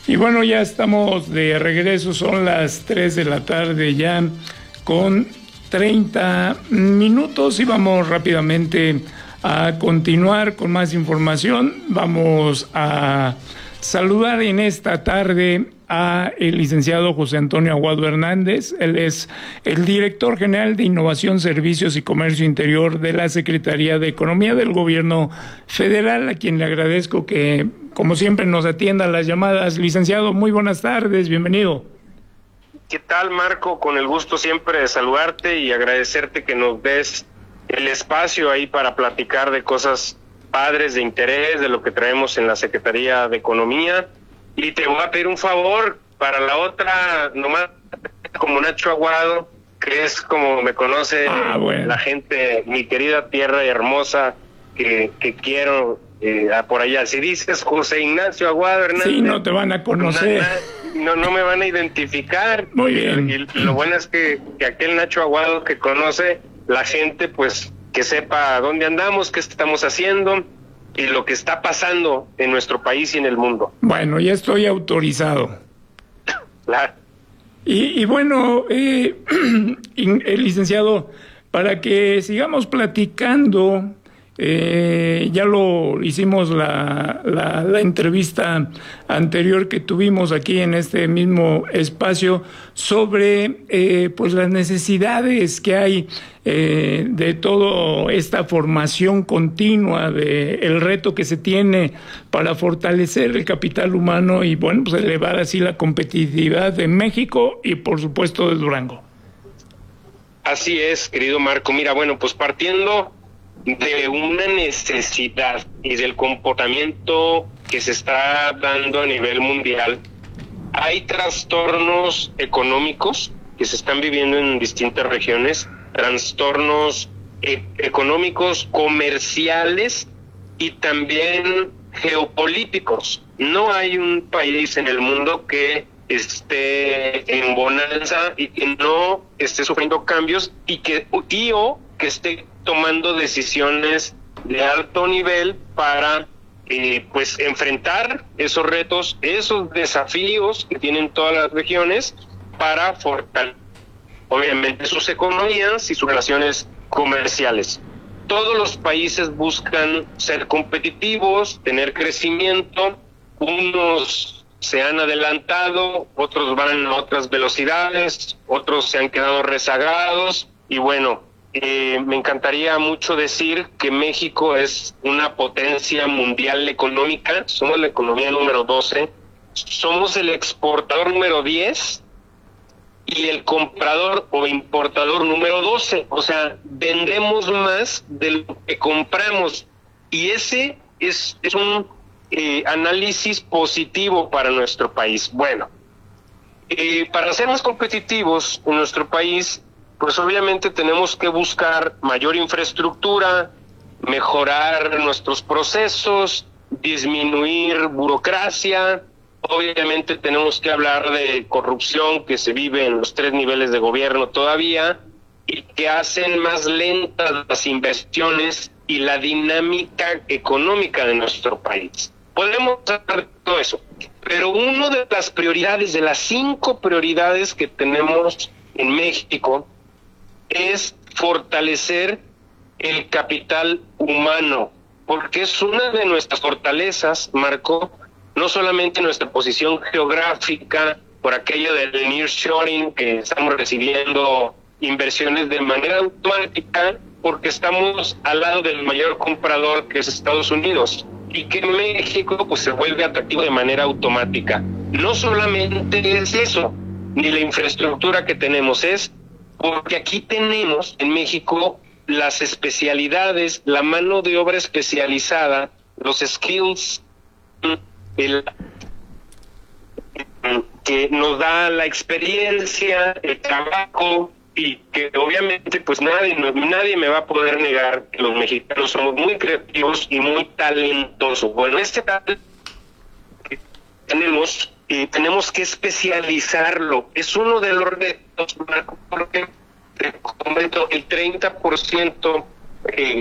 Y bueno, ya estamos de regreso, son las 3 de la tarde ya con 30 minutos y vamos rápidamente a continuar con más información. Vamos a saludar en esta tarde a el licenciado José Antonio Aguado Hernández. Él es el director general de Innovación, Servicios y Comercio Interior de la Secretaría de Economía del Gobierno Federal, a quien le agradezco que, como siempre, nos atienda las llamadas. Licenciado, muy buenas tardes, bienvenido. ¿Qué tal, Marco? Con el gusto siempre de saludarte y agradecerte que nos des el espacio ahí para platicar de cosas padres, de interés, de lo que traemos en la Secretaría de Economía. Y te voy a pedir un favor, para la otra, nomás como Nacho Aguado, que es como me conoce la gente, mi querida tierra hermosa, que quiero por allá. Si dices José Ignacio Aguado Hernández... Sí, no te van a conocer. No me van a identificar. Muy bien. Y lo bueno es que aquel Nacho Aguado que conoce la gente, pues que sepa dónde andamos, qué estamos haciendo y lo que está pasando en nuestro país y en el mundo. Bueno, ya estoy autorizado. Claro. Y bueno, el licenciado, para que sigamos platicando, ya lo hicimos la entrevista anterior que tuvimos aquí en este mismo espacio sobre pues las necesidades que hay de toda esta formación continua, de el reto que se tiene para fortalecer el capital humano y bueno, pues elevar así la competitividad de México y por supuesto de Durango. Así es, querido Marco. Mira, bueno, pues partiendo de una necesidad y del comportamiento que se está dando a nivel mundial, hay trastornos económicos que se están viviendo en distintas regiones, trastornos económicos, comerciales y también geopolíticos. No hay un país en el mundo que esté en bonanza y que no esté sufriendo cambios y que esté tomando decisiones de alto nivel para pues enfrentar esos retos, esos desafíos que tienen todas las regiones para fortalecer obviamente sus economías y sus relaciones comerciales. Todos los países buscan ser competitivos, tener crecimiento, unos se han adelantado, otros van a otras velocidades, otros se han quedado rezagados y bueno, me encantaría mucho decir que México es una potencia mundial económica, somos la economía número 12, somos el exportador número 10 y el comprador o importador número 12, o sea, vendemos más de lo que compramos y ese es un análisis positivo para nuestro país. Bueno, para ser más competitivos en nuestro país, pues obviamente tenemos que buscar mayor infraestructura, mejorar nuestros procesos, disminuir burocracia. Obviamente tenemos que hablar de corrupción que se vive en los 3 niveles de gobierno todavía y que hacen más lentas las inversiones y la dinámica económica de nuestro país. Podemos hablar de todo eso, pero una de las prioridades, de las 5 prioridades que tenemos en México, es fortalecer el capital humano, porque es una de nuestras fortalezas, Marco, no solamente nuestra posición geográfica, por aquello del nearshoring, que estamos recibiendo inversiones de manera automática, porque estamos al lado del mayor comprador, que es Estados Unidos, y que México pues se vuelve atractivo de manera automática. No solamente es eso, ni la infraestructura que tenemos, es porque aquí tenemos en México las especialidades, la mano de obra especializada, los skills, que nos da la experiencia, el trabajo, y que obviamente pues nadie me va a poder negar que los mexicanos somos muy creativos y muy talentosos. Bueno, este talento que tenemos tenemos que especializarlo. Es uno de los retos, porque te comento, el 30%